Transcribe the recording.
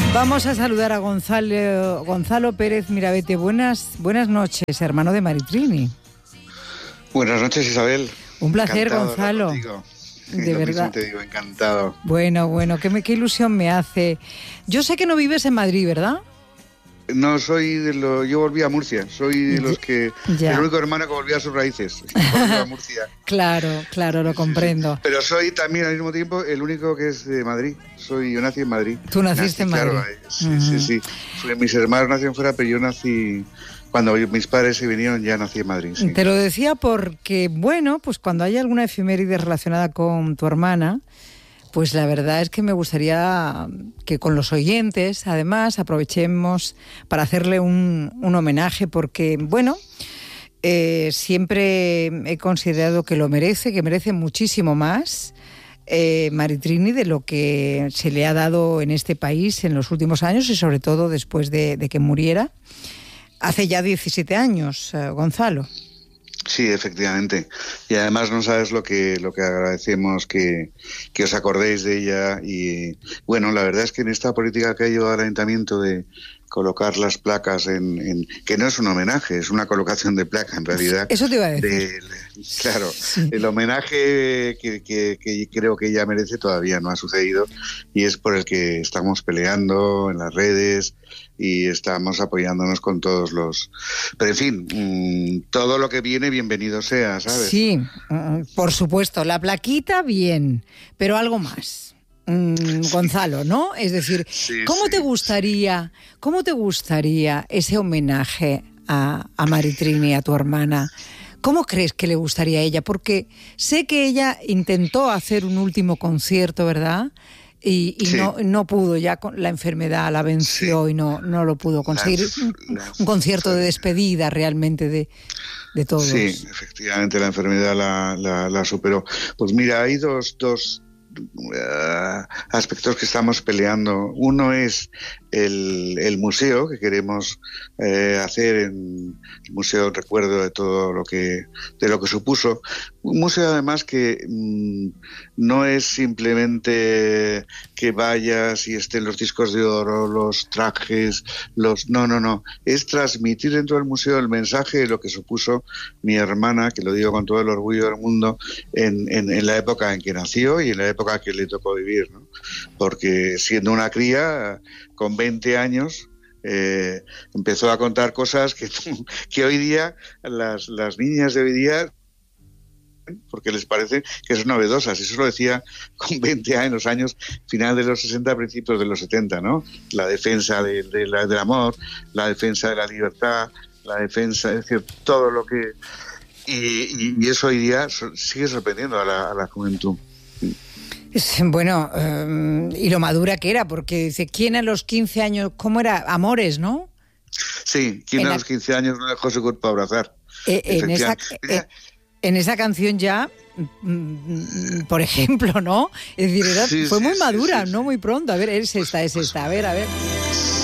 Vamos a saludar a Gonzalo Pérez Mirabete. Buenas noches, hermano de Maritrini. Buenas noches, Isabel. Un placer, encantado Gonzalo. De verdad. Te digo, encantado. Bueno, qué ilusión me hace. Yo sé que no vives en Madrid, ¿verdad? No, yo volví a Murcia, soy de los que... Ya. El único hermano que volvió a sus raíces, volví a Murcia. Claro, lo comprendo. Sí. Pero soy también al mismo tiempo el único que es de Madrid, yo nací en Madrid. Tú naciste en Madrid. Claro, sí. Mis hermanos nacieron fuera, pero yo nací... Cuando mis padres se vinieron ya nací en Madrid, sí. Te lo decía porque, bueno, pues cuando hay alguna efeméride relacionada con tu hermana, pues la verdad es que me gustaría que con los oyentes, además, aprovechemos para hacerle un homenaje porque, bueno, siempre he considerado que lo merece, que merece muchísimo más Maritrini de lo que se le ha dado en este país en los últimos años y sobre todo después de que muriera. Hace ya 17 años, Gonzalo. Sí, efectivamente. Y además no sabes lo que agradecemos que os acordéis de ella. Y bueno, la verdad es que en esta política que ha llevado el ayuntamiento de colocar las placas que no es un homenaje, es una colocación de placa en realidad. Eso te iba a decir. Claro, sí. El homenaje que creo que ella merece todavía no ha sucedido y es por el que estamos peleando en las redes y estamos apoyándonos con todos los... Pero en fin, todo lo que viene, bienvenido sea, ¿sabes? Sí, por supuesto, la plaquita bien, pero algo más. Gonzalo, ¿no? Es decir, ¿cómo te gustaría ese homenaje a Maritrini, a tu hermana? ¿Cómo crees que le gustaría a ella? Porque sé que ella intentó hacer un último concierto, ¿verdad? Y sí. no pudo, ya con la enfermedad la venció y no lo pudo conseguir. Un concierto de despedida realmente de todos. Sí, efectivamente la enfermedad la superó. Pues mira, hay dos aspectos que estamos peleando. Uno es el museo que queremos hacer en el museo, recuerdo de todo lo que supuso. Un museo además que no es simplemente que vayas y estén los discos de oro, los trajes, no. Es transmitir dentro del museo el mensaje de lo que supuso mi hermana, que lo digo con todo el orgullo del mundo, en la época en que nació y en la época que le tocó vivir, ¿no? Porque siendo una cría, con 20 años, empezó a contar cosas que hoy día las niñas de hoy día, porque les parece que son novedosas. Eso lo decía con 20 años, en los años final de los 60, principios de los 70, ¿no? La defensa del amor, la defensa de la libertad, la defensa, es decir, todo lo que... Y eso hoy día sigue sorprendiendo a la juventud. Bueno, y lo madura que era, porque dice, ¿quién a los 15 años, cómo era? Amores, ¿no? Sí, ¿quién a los 15 años no dejó su cuerpo abrazar? En esa canción ya, por ejemplo, ¿no? Es decir, fue muy madura, ¿no? Muy pronto. A ver, es esta. A ver.